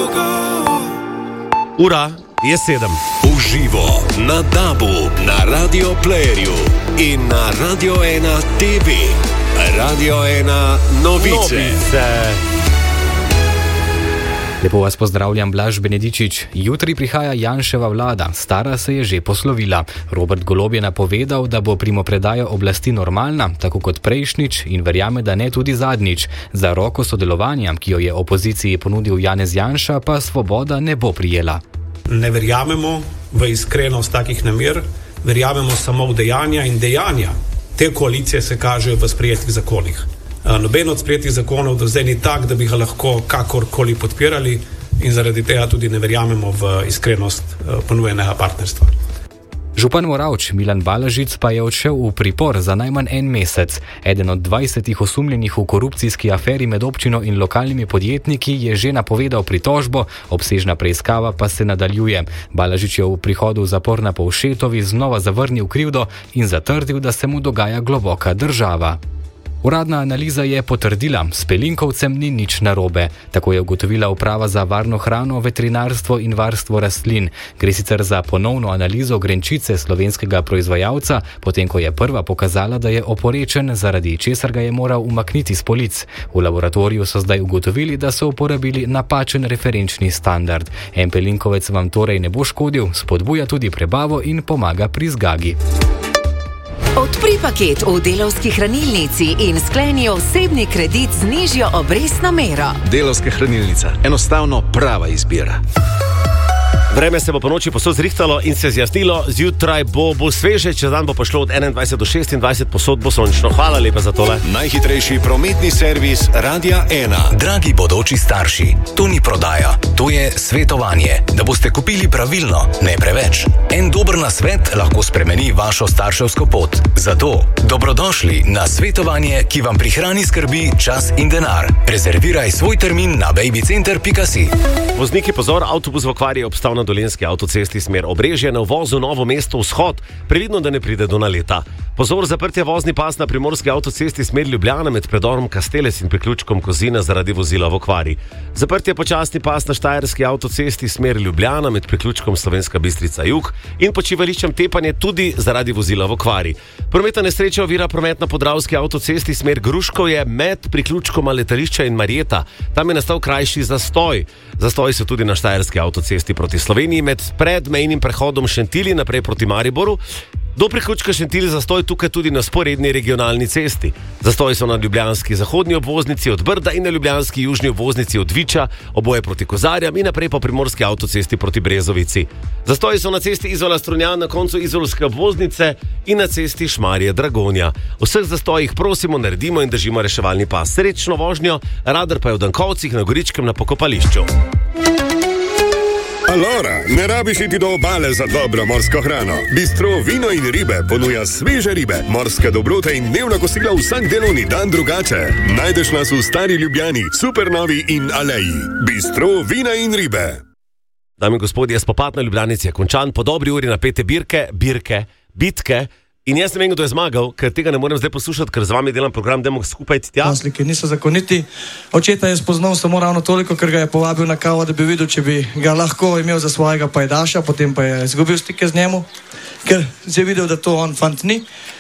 Ura je 7. Uživo na DAB-u, na Radio Playerju in na Radio 1 TV. Radio 1 novice. Lepo vas pozdravljam, Blaž Benedičič. Jutri prihaja Janševa vlada, stara se je že poslovila. Robert Golob je napovedal, da bo primopredaja oblasti normalna, tako kot prejšnjič, in verjame, da ne tudi zadnjič. Za roko sodelovanja, ki jo je opoziciji ponudil Janez Janša, pa Svoboda ne bo prijela. Ne verjamemo v iskrenost takih namer, verjamemo samo v dejanja in dejanja. Te koalicije se kažejo v sprejetih zakonih. Noben od sprejetih zakonov do zdaj ni tak, da bi ga lahko kakorkoli podpirali in zaradi tega tudi ne verjamemo v iskrenost ponujenega partnerstva. Župan Moravč Milan Balažic pa je odšel v pripor za najmanj en mesec. Eden od 20 osumljenih v korupcijski aferi med občino in lokalnimi podjetniki je že napovedal pritožbo, obsežna preiskava pa se nadaljuje. Balažič je v prihodu v zapor na Povšetovi znova zavrnil krivdo in zatrdil, da se mu dogaja globoka država. Uradna analiza je potrdila, s pelinkovcem ni nič narobe. Tako je ugotovila Uprava za varno hrano, veterinarstvo in varstvo rastlin. Gre sicer za ponovno analizo grenčice slovenskega proizvajalca, potem ko je prva pokazala, da je oporečen, zaradi česar ga je moral umakniti s polic. V laboratoriju so zdaj ugotovili, da so uporabili napačen referenčni standard. En pelinkovec vam torej ne bo škodil, spodbuja tudi prebavo in pomaga pri zgagi. Odpri paket v Delavski hranilnici in skleni osebni kredit z nižjo obrestno mero. Delavska hranilnica. Enostavno prava izbira. Vreme se bo po noči posod zrihtalo in se zjasnilo, zjutraj bo sveže, čez dan bo pošlo od 21 do 26, posod bo sončno. Hvala lepa za tole. Najhitrejši prometni servis Radia 1. Dragi bodoči starši, to ni prodaja, to je svetovanje, da boste kupili pravilno, ne preveč. En dober nasvet lahko spremeni vašo starševsko pot. Zato dobrodošli na svetovanje, ki vam prihrani skrbi, čas in denar. Rezerviraj svoj termin na babycenter.si. Vozniki, pozor, avtobus v okvari je obstal na Dolenjski avtocesti smer Obrežje na uvozu Novo mesto vzhod, previdno, da ne pride do naleta. Pozor, zaprtje vozni pas na Primorski avtocesti smer Ljubljana med predorom Kasteles in priključkom Kozina zaradi vozila v okvari. Zaprtje počasni pas na Štajerski avtocesti smer Ljubljana med priključkom Slovenska Bistrica jug in počivališčem Tepanje tudi zaradi vozila v okvari. Prometna nesreča ovira promet na Podravski avtocesti smer Gruškovje med priključkoma Letališča in Marjeta. Tam je nastal krajši zastoj. Zastoji so tudi na Štajerski avtocesti proti Sloveniji med predmejnim prehodom Šentilj naprej proti Mariboru. Do priključka Šentilj zastoj tukaj tudi na sporedni regionalni cesti. Zastoji so na ljubljanski zahodni obvoznici od Brda in na ljubljanski južni obvoznici od Viča, oboje proti Kozarjam in naprej po primorski avtocesti proti Brezovici. Zastoji so na cesti Izola-Strunjan na koncu izolske obvoznice in na cesti Šmarje-Dragonja. V vseh zastojih prosimo, naredimo in držimo reševalni pas. Srečno vožnjo, radar pa je v Dankovcih na Goričkem na pokopališču. Alora, ne rabiš iti do obale za dobro morsko hrano. Bistro Vino in ribe ponuja sveže ribe, morske dobrote in dnevna kosila vsak delovni dan drugače. Najdeš nas v Stari Ljubljani, Supernovi in Aleji. Bistro Vina in ribe. Dame in gospodje, spopad na Ljubljanici je končan, po dobri uri napete bitke. In jaz ne vem, kdo je zmagal, ker tega ne morem zdaj poslušati, ker z vami delam program, dajmo skupaj tja. Nasliki niso zakoniti. Očeta je spoznal samo ravno toliko, ker ga je povabil na kavo, da bi videl, če bi ga lahko imel za svojega pajdaša, potem pa je izgubil stike z njemu, ker je videl, da to on fant ni.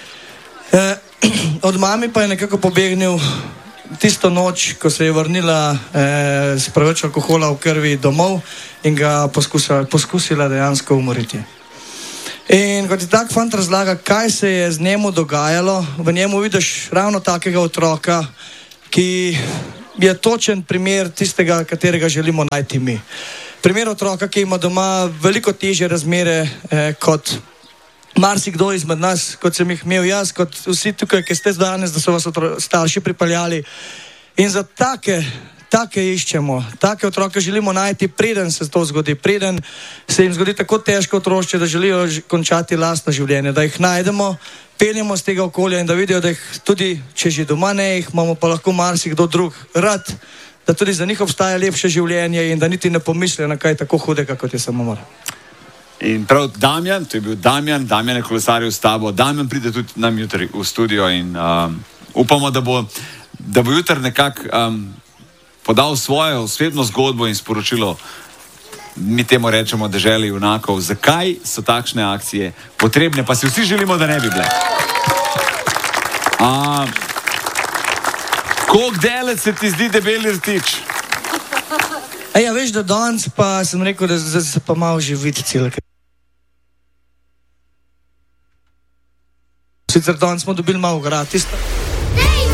Od mami pa je nekako pobegnil tisto noč, ko se je vrnila s preveč alkohola v krvi domov in ga poskusila dejansko umoriti. In kot je tak fant razlaga, kaj se je z njemu dogajalo, v njemu vidiš ravno takega otroka, ki je točen primer tistega, katerega želimo najti mi. Primer otroka, ki ima doma veliko težje razmere kot marsikdo izmed nas, kot sem jih imel jaz, kot vsi tukaj, ki ste danes, da so vas starši pripeljali. In za take iščemo, take otroke želimo najti, preden se to zgodi, preden se jim zgodi tako težko otroštvo, da želijo končati lastno življenje, da jih najdemo, peljemo z tega okolja in da vidijo, da jih tudi, če že doma ne jih, imamo pa lahko marsikdo drug rad, da tudi za njih obstaja lepše življenje in da niti ne pomislijo na kaj tako hudega, kot je samomor. In prav Damjan, to je bil Damjan je kolesaril s tabo. Damjan pride tudi nam jutri v studio in upamo, da bo jutri nekako podal svojo osebno zgodbo in sporočilo, mi temu rečemo deželi junakov, zakaj so takšne akcije potrebne, pa si vsi želimo, da ne bi bile. Koliko delec se ti zdi Debeli rtič? Ja, veš, da danes pa sem rekel, da se pa malo že vidi celo. Sicer danes smo dobili malo gratis.